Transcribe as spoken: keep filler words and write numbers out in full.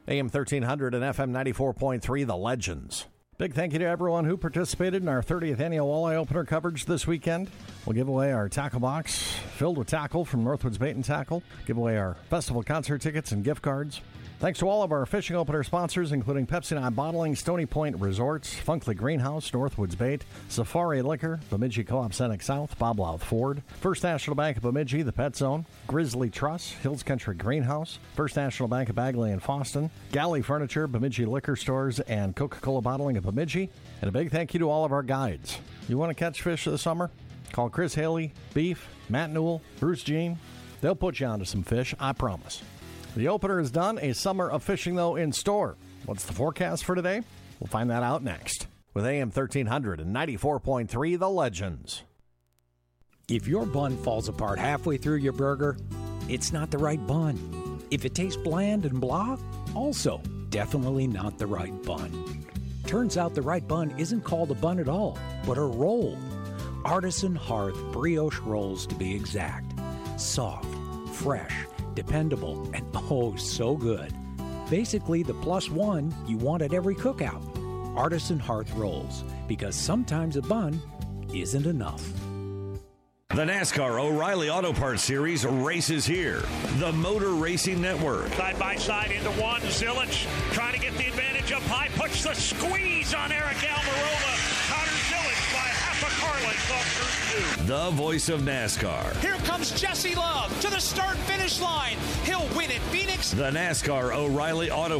A M thirteen hundred and F M ninety-four point three, The Legends. Big thank you to everyone who participated in our thirtieth annual Walleye Opener coverage this weekend. We'll give away our tackle box filled with tackle from Northwoods Bait and Tackle, give away our festival concert tickets and gift cards. Thanks to all of our fishing opener sponsors, including Pepsi and I Bottling, Stony Point Resorts, Funkley Greenhouse, Northwoods Bait, Safari Liquor, Bemidji Co-op Scenic South, Bob Louth Ford, First National Bank of Bemidji, The Pet Zone, Grizzly Truss, Hills Country Greenhouse, First National Bank of Bagley and Foston, Galley Furniture, Bemidji Liquor Stores, and Coca-Cola Bottling of Bemidji. And a big thank you to all of our guides. You want to catch fish this summer? Call Chris Haley, Beef, Matt Newell, Bruce Jean. They'll put you onto some fish, I promise. The opener is done. A summer of fishing, though, in store. What's the forecast for today? We'll find that out next. With A M thirteen hundred and ninety-four point three, The Legends. If your bun falls apart halfway through your burger, it's not the right bun. If it tastes bland and blah, also definitely not the right bun. Turns out the right bun isn't called a bun at all, but a roll. Artisan Hearth brioche rolls, to be exact. Soft, fresh, dependable, and oh, so good. Basically, the plus one you want at every cookout. Artisan Hearth rolls, because sometimes a bun isn't enough. The NASCAR O'Reilly Auto Parts Series races here. The Motor Racing Network. Side by side into one. Zilich trying to get the advantage up high. Puts the squeeze on Eric Almirola. Connor Zilich by half a car length off third two. The voice of NASCAR. Here comes Jesse Love to the start-finish line. He'll win at Phoenix. The NASCAR O'Reilly Auto